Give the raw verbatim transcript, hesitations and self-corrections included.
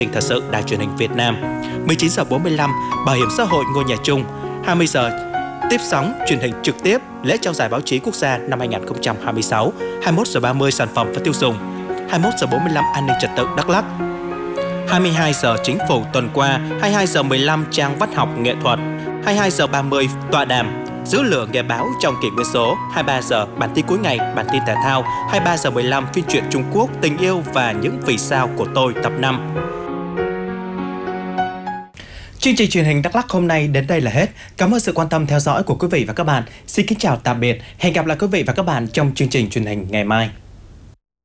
Thời sự Đài Truyền hình Việt Nam. mười chín giờ bốn mươi lăm Bảo hiểm xã hội ngôi nhà chung. hai mươi giờ tiếp sóng truyền hình trực tiếp lễ trao giải báo chí quốc gia năm hai nghìn không trăm hai mươi sáu. hai mươi mốt giờ ba mươi sản phẩm và tiêu dùng. hai mươi mốt giờ bốn mươi lăm an ninh trật tự Đắk Lắk. hai mươi hai giờ chính phủ tuần qua. hai mươi hai giờ mười lăm trang văn học nghệ thuật. hai mươi hai giờ ba mươi tọa đàm giữ lửa nghề báo trong kỷ nguyên số. hai mươi ba giờ bản tin cuối ngày, bản tin thể thao. hai mươi ba giờ mười lăm phim truyện Trung Quốc, tình yêu và những vì sao của tôi tập năm. Chương trình truyền hình Đắk Lắk hôm nay đến đây là hết. Cảm ơn sự quan tâm theo dõi của quý vị và các bạn. Xin kính chào tạm biệt. Hẹn gặp lại quý vị và các bạn trong chương trình truyền hình ngày mai.